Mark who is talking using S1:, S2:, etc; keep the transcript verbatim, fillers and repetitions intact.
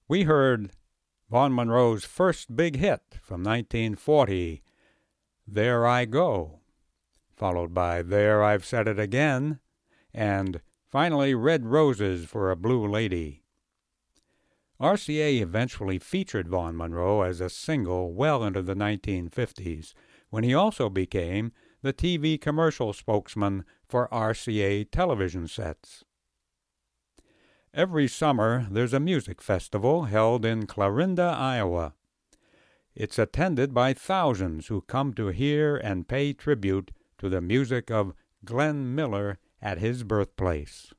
S1: We heard Vaughn Monroe's first big hit from nineteen forty, There I Go, followed by There I've Said It Again, and finally Red Roses for a Blue Lady. R C A eventually featured Vaughn Monroe as a single well into the nineteen fifties, when he also became the T V commercial spokesman for R C A television sets. Every summer, there's a music festival held in Clarinda, Iowa. It's attended by thousands who come to hear and pay tribute to the music of Glenn Miller at his birthplace.